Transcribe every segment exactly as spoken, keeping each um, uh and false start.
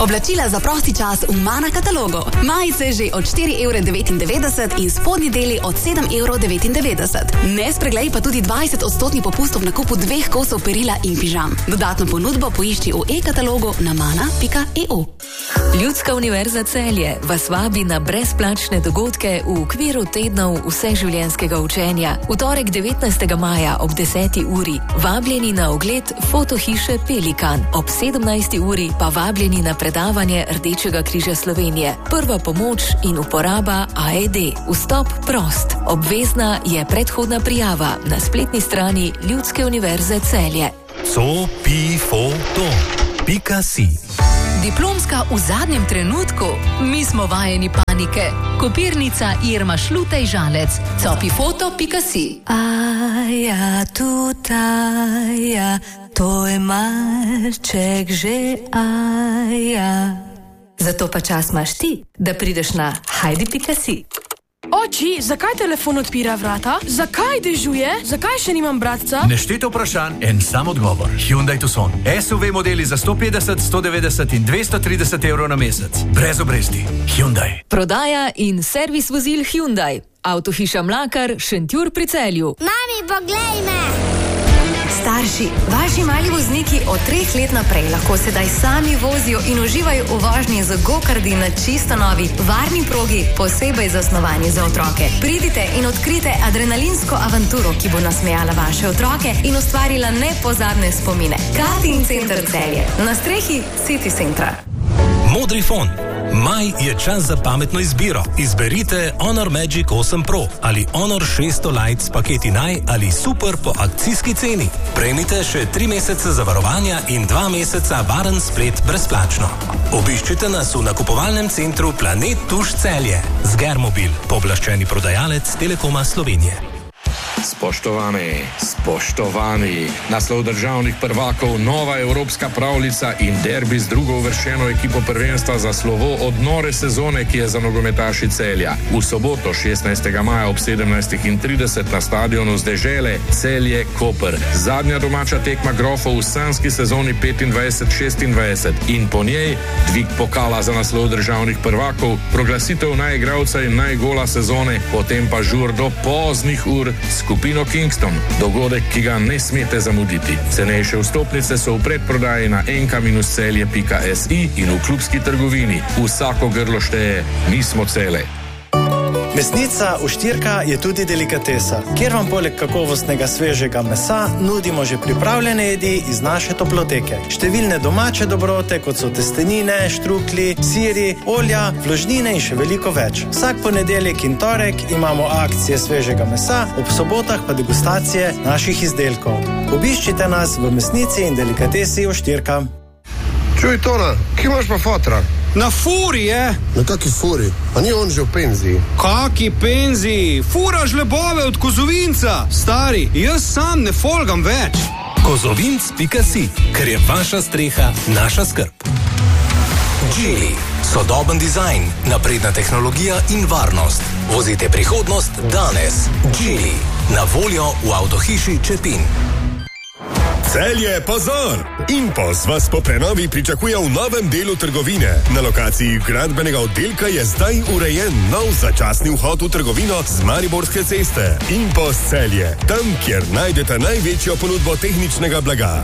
Oblačila za prosti čas v Mana katalogu. Majice že od štiri evre devetindevetdeset in spodnji deli od sedem evrov devetindevetdeset. Ne spreglej pa tudi dvajset odstotni popust ob nakupu dveh kosov perila in pižam. Dodatno ponudbo poišči v e-katalogu na mana pika e u. Ljudska univerza Celje vas vabi na brezplačne dogodke v okviru tednov vseživljenjskega učenja. V torek devetnajstega maja ob deseti uri vabljeni na ogled fotohiše Pelikan. Ob sedemnajsti uri pa vabljeni na predavanje Rdečega križa Slovenije. Prva pomoč in uporaba A E D. Vstop prost. Obvezna je predhodna prijava na spletni strani Ljudske univerze Celje. Sopifoto pika si. Diplomska v zadnjem trenutku? Mi smo vajeni panike. Kopirnica Irma Šlutej Žalec. Sopifoto pika si. Aja, tutaja, to je malček že aja. Zato pa čas imaš ti, da prideš na hajdi pika si. Oči, zakaj telefon odpira vrata? Zakaj dežuje? Zakaj še nimam bratca? Nešteto vprašanj, en sam odgovor. Hyundai Tucson. S U V modeli za sto petdeset, sto devetdeset in dvesto trideset evrov na mesec. Brez obresti. Hyundai. Prodaja in servis vozil Hyundai. Avtohiša Mlakar, Šentjur pri Celju. Mami, poglej me! Starši, vaši mali vozniki od treh let naprej lahko sedaj sami vozijo in uživajo v vožnji z gokardi na čisto novi, varni progi, posebej zasnovani za otroke. Pridite in odkrite adrenalinsko avanturo, ki bo nasmejala vaše otroke in ustvarila nepozabne spomine. Karting Center Celje, na strehi City Centra. Modri fon. Maj je čas za pametno izbiro. Izberite Honor Magic osem Pro ali Honor šeststo Lite s paketi naj ali super po akcijski ceni. Prejmite še tri mesece zavarovanja in dva meseca varen splet brezplačno. Obiščite nas v nakupovalnem centru Planet Tuš Celje. Zgermobil, pooblaščeni prodajalec Telekoma Slovenije. Spoštovani, spoštovani, naslov državnih prvakov, nova evropska pravljica in derbi z drugo uvrščeno ekipo prvenstva za slovo od nore sezone, ki je za nogometaši Celja. V soboto šestnajstega maja ob sedemnajstih trideset na stadionu z dežele Celje Koper. Zadnja domača tekma grofov v sanski sezoni petindvajset šestindvajset in po njej dvig pokala za naslov državnih prvakov, proglasitev najigralca in najgola sezone, potem pa žur do poznih ur skupino Kingston. Dogodek, ki ga ne smete zamuditi. Cenejše vstopnice so v predprodaji na en ka minus celje pika es i in v klubski trgovini. Vsako grlo šteje, mi smo Cele. Mesnica Uštirka je tudi delikatesa, kjer vam poleg kakovostnega svežega mesa nudimo že pripravljene jedi iz naše toploteke. Številne domače dobrote, kot so testenine, štruklji, siri, olja, vložnine in še veliko več. Vsak ponedeljek in torek imamo akcije svežega mesa, ob sobotah pa degustacije naših izdelkov. Obiščite nas v mesnici in delikatesi Uštirka. Čuj, Tona, kje imaš pa fotra? Na furi je. Na kaki furi? A ni on že v penziji? Kaki penziji? Furaš lebove od Kozovinca. Stari, jaz sam ne folgam več. Kozovinc pika si, ker je vaša streha naša skrb. Geely. Sodoben dizajn, napredna tehnologija in varnost. Vozite prihodnost danes. Geely. Na voljo v avtohiši Čepin. Celje, pozor! Impos vas po prenovi pričakuje v novem delu trgovine. Na lokaciji gradbenega oddelka je zdaj urejen nov začasni vhod v trgovino z Mariborske ceste. Impos Celje, tam, kjer najdete največjo ponudbo tehničnega blaga.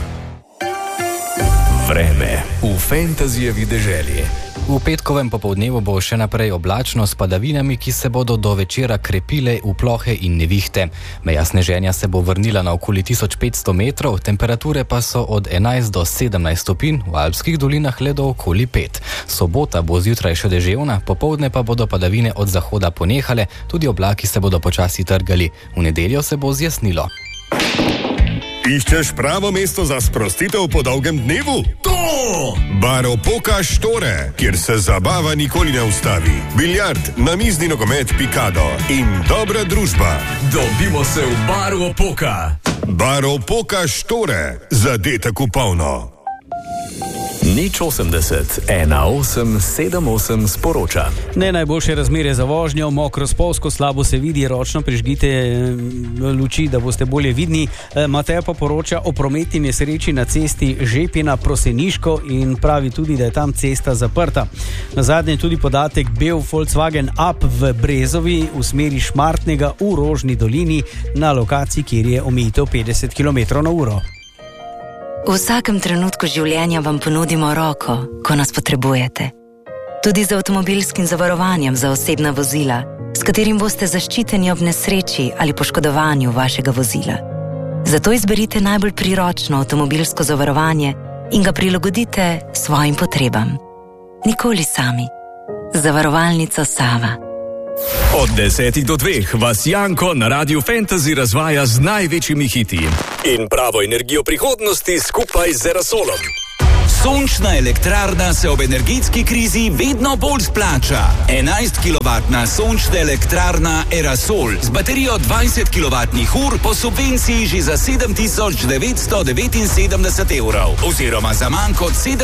Vreme v Fantasyjevi deželi. V petkovem popoldnevu bo še naprej oblačno s padavinami, ki se bodo do večera krepile v plohe in nevihte. Meja sneženja se bo vrnila na okoli tisoč petsto metrov, temperature pa so od enajst do sedemnajst stopinj, v alpskih dolinah le do okoli pet. Sobota bo zjutraj še deževna, popoldne pa bodo padavine od zahoda ponehale, tudi oblaki se bodo počasi trgali. V nedeljo se bo zjasnilo. Iščeš pravo mesto za sprostitev po dolgem dnevu? To! Bar Opoka Štore, kjer se zabava nikoli ne ustavi. Biljard, namizni nogomet Pikado in dobra družba. Dobimo se v baru Opoka. Bar Opoka Štore, zadetek v polno. Nič osemdeset, ena osem sedem osem sporoča. Ne najboljše razmere za vožnjo, mokro spolsko, slabo se vidi, ročno prižgite luči, da boste bolje vidni. Mateja pa poroča o prometni nesreči na cesti Žepina-Proseniško in pravi tudi, da je tam cesta zaprta. Na zadnje tudi podatek bel Volkswagen Up v Brezovi v smeri Šmartnega v Rožni dolini na lokaciji, kjer je omejitev petdeset kilometrov na uro. V vsakem trenutku življenja vam ponudimo roko, ko nas potrebujete. Tudi z avtomobilskim zavarovanjem za osebna vozila, s katerim boste zaščiteni ob nesreči ali poškodovanju vašega vozila. Zato izberite najbolj priročno avtomobilsko zavarovanje in ga prilagodite svojim potrebam. Nikoli sami. Zavarovalnica Sava. Od desetih do dveh vas Janko na Radiu Fantasy razvaja z največjimi hiti. In pravo energijo prihodnosti skupaj z Erasolom. Sončna elektrarna se ob energetski krizi vedno bolj splača. enajstkilovatna sončna elektrarna Erasol z baterijo dvajset kilovatnih ur po subvenciji že za sedem tisoč devetsto devetinsedemdeset evrov oziroma za manj kot sedem